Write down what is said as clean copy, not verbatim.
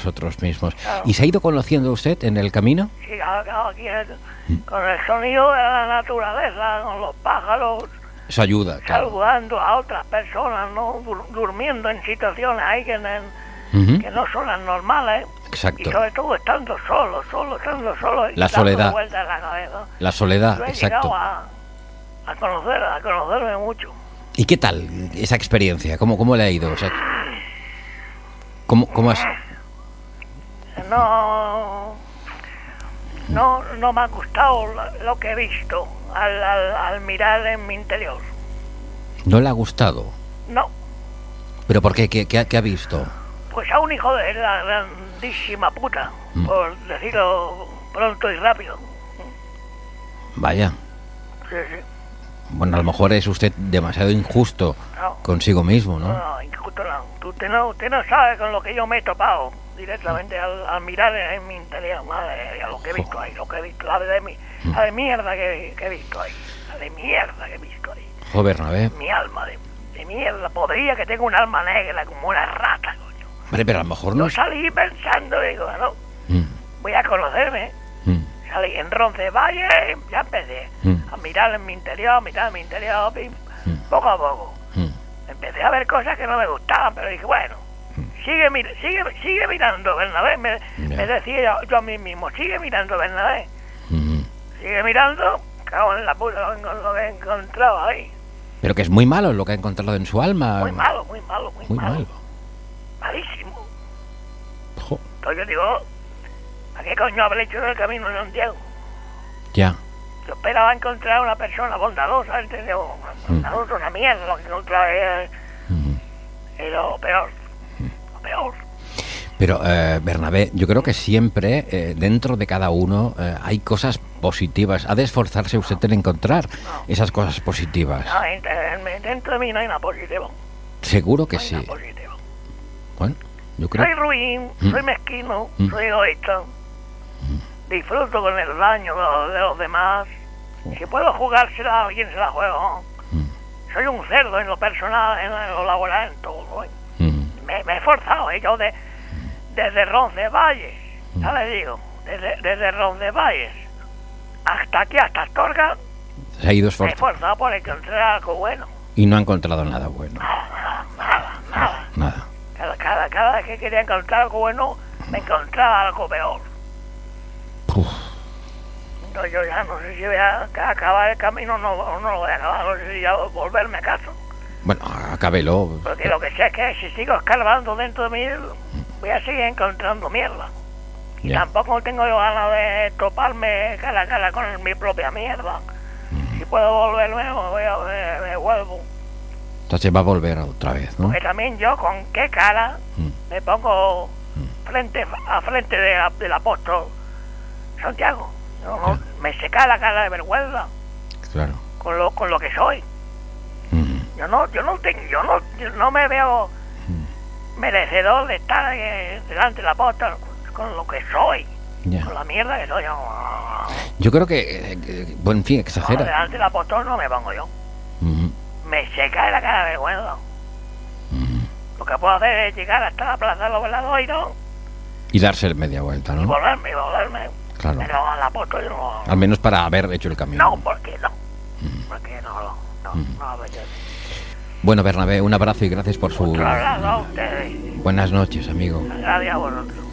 vosotros mismos. Claro. ¿Y se ha ido conociendo usted en el camino? Sí, claro, aquí con el sonido de la naturaleza, con los pájaros, Eso ayuda, claro. saludando a otras personas, ¿no? Durmiendo en situaciones ahí que Ujú. no son las normales. Exacto. Y sobre todo estando solo, estando solo. Y La dando soledad. vueltas en la cabeza. La soledad, Yo he exacto. llegado a conocerme mucho. ¿Y qué tal esa experiencia? ¿Cómo le ha ido? O sea, ¿cómo has...? No me ha gustado lo que he visto al mirar en mi interior. ¿No le ha gustado? No, ¿Pero por qué? ¿Qué ha visto? pues a un hijo de la grandísima puta, por decirlo pronto y rápido. Vaya. Sí, sí. Bueno, a lo mejor es usted demasiado injusto No. consigo mismo, ¿no? No, injusto no. Usted no sabe con lo que yo me he topado directamente al mirar en mi interior, madre mía, lo que he visto ahí, la de mierda que he visto ahí, la de mierda que he visto ahí. Joder, Bernabé. Mi alma de mierda, podría que tenga un alma negra como una rata, coño. Hombre, pero a lo mejor no... Yo salí pensando, digo, no, Mm, voy a conocerme. mm, Salí en Roncesvalles, ya empecé a mirar en mi interior, poco a poco. mm. Empecé a ver cosas que no me gustaban, pero dije, bueno, sigue mirando, Bernabé. Me decía yo a mí mismo, sigue mirando, Bernabé. Sigue mirando, cago en la puta con lo que he encontrado ahí. Pero que es muy malo lo que ha encontrado en su alma. Muy malo. Muy malo. Malísimo. Jo, Entonces yo digo, ¿a qué coño habré hecho en el camino? No entiendo. ya. Yo esperaba encontrar una persona bondadosa, ¿entendés? Bondadosa, una mierda lo que encontré. Y lo peor. Lo peor. Pero, Bernabé, yo creo que siempre dentro de cada uno hay cosas positivas. Ha de esforzarse usted en encontrar esas cosas positivas. No, dentro de mí no hay nada positivo. Seguro que No hay sí. nada positivo. Bueno, yo creo... Soy ruin, soy mezquino, soy egoísta. Disfruto con el daño de los demás. Si puedo jugársela a alguien, se la juego. Soy un cerdo en lo personal, en lo laboral, en todo. Me he esforzado, yo desde Roncesvalles, ya le digo, desde Roncesvalles hasta aquí, hasta Astorga, Se ha ido me he esforzando esforzado por encontrar algo bueno. y no ha encontrado nada bueno. Nada. Cada vez que quería encontrar algo bueno, me encontraba algo peor. Uf. Entonces yo ya no sé si voy a acabar el camino o no lo voy a acabar, no sé si ya volverme a casa. Bueno, acábelo. Porque lo que sé es que si sigo escarbando dentro de mí, voy a seguir encontrando mierda. Y Ya. tampoco tengo yo ganas de toparme cara a cara con mi propia mierda. Si puedo volverme, me vuelvo. Entonces va a volver otra vez, ¿no? Porque también yo, con qué cara me pongo frente del apóstol Santiago. No, me seca la cara de vergüenza Claro. con lo que soy. Yo no me veo merecedor de estar delante del apóstol con lo que soy, Ya. con la mierda que soy. Yo creo que, bueno, en fin, exagera. Delante del apóstol no me pongo yo. Ujú. Me seca la cara de vergüenza. Lo que puedo hacer es llegar hasta la plaza de los Veladoiros Y darse media vuelta, y ¿no? volverme. Claro. Pero al apóstol yo no. Al menos para haber hecho el camino. No, porque no. Porque no apetece. Bueno, Bernabé, un abrazo y gracias por su... Otro abrazo a ustedes. Buenas noches, amigo. Gracias a vosotros.